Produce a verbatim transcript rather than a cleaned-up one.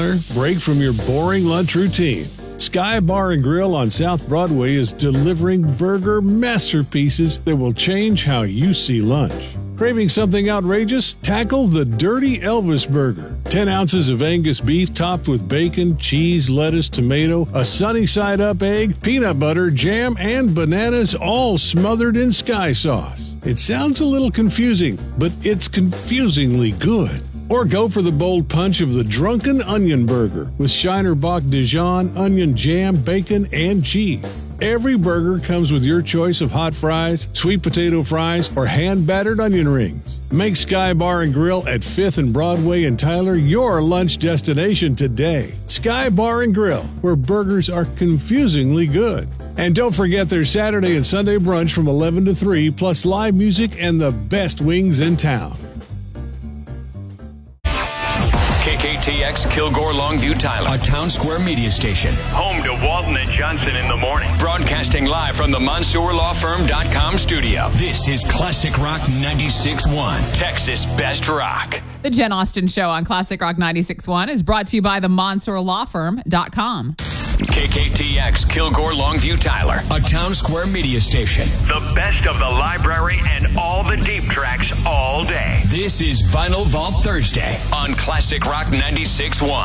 Break from your boring lunch routine. Sky Bar and Grill on South Broadway is delivering burger masterpieces that will change how you see lunch. Craving something outrageous? Tackle the Dirty Elvis Burger. ten ounces of Angus beef topped with bacon, cheese, lettuce, tomato, a sunny side up egg, peanut butter, jam, and bananas, all smothered in Sky sauce. It sounds a little confusing, but it's confusingly good. Or go for the bold punch of the Drunken Onion Burger with Shiner Bach Dijon, onion jam, bacon, and cheese. Every burger comes with your choice of hot fries, sweet potato fries, or hand-battered onion rings. Make Sky Bar and Grill at fifth and Broadway in Tyler your lunch destination today. Sky Bar and Grill, where burgers are confusingly good. And don't forget their Saturday and Sunday brunch from eleven to three, plus live music and the best wings in town. K K T X Kilgore Longview Tyler, a Town Square media station. Home to Walton and Johnson in the morning. Broadcasting live from the Mansour Law Firm dot com studio. This is Classic Rock ninety-six point one, Texas Best Rock. The Jen Austen Show on Classic Rock ninety-six point one is brought to you by the Mansour Law Firm dot com. K K T X Kilgore Longview Tyler, a Town Square media station. The best of the library and all the deep tracks all day. This is Vinyl Vault Thursday on Classic Rock ninety-six point one.